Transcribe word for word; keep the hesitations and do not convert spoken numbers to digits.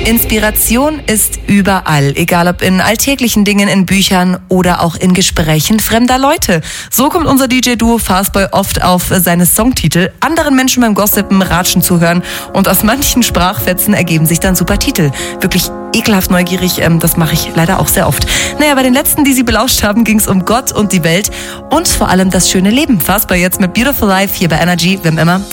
Inspiration ist überall, egal ob in alltäglichen Dingen, in Büchern oder auch in Gesprächen fremder Leute. So kommt unser D J-Duo Fastboy oft auf seine Songtitel, anderen Menschen beim Gossipen, Ratschen zuhören und aus manchen Sprachfetzen ergeben sich dann super Titel. Wirklich ekelhaft neugierig, ähm, das mache ich leider auch sehr oft. Naja, bei den letzten, die Sie belauscht haben, ging es um Gott und die Welt und vor allem das schöne Leben. Fastboy jetzt mit Beautiful Life hier bei Energy, wem immer.